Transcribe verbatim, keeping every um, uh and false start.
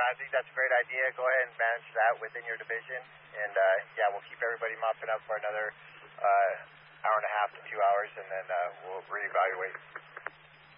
I think that's a great idea. Go ahead and manage that within your division. And, uh, yeah, we'll keep everybody mopping up for another uh, hour and a half to two hours, and then uh, we'll reevaluate.